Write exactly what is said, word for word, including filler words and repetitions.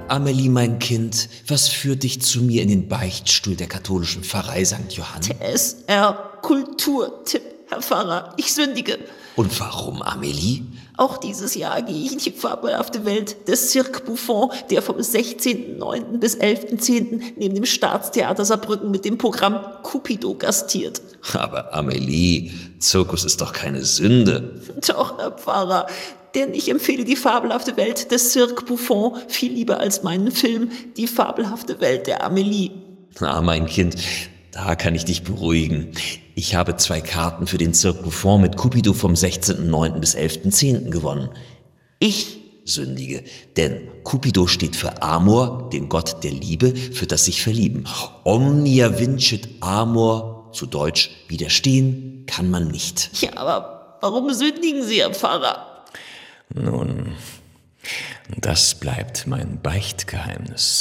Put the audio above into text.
Amelie, mein Kind, was führt dich zu mir in den Beichtstuhl der katholischen Pfarrei Sankt Johann? T S R Kulturtipp, Herr Pfarrer, ich sündige. Und warum, Amelie? Auch dieses Jahr gehe ich in die fabelhafte Welt des Cirque Buffon, der vom sechzehnten neunten bis elften zehnten neben dem Staatstheater Saarbrücken mit dem Programm Cupido gastiert. Aber Amelie, Zirkus ist doch keine Sünde. Doch, Herr Pfarrer, denn ich empfehle die fabelhafte Welt des Cirque Buffon viel lieber als meinen Film Die fabelhafte Welt der Amelie. Na, mein Kind, da kann ich dich beruhigen. Ich habe zwei Karten für den Cirque Buffon mit Cupido vom sechzehnten neunten bis elften zehnten gewonnen. Ich sündige, denn Cupido steht für Amor, den Gott der Liebe, für das sich verlieben. Omnia vincit amor, zu Deutsch, widerstehen kann man nicht. Ja, aber warum sündigen Sie, Herr Pfarrer? Nun, das bleibt mein Beichtgeheimnis.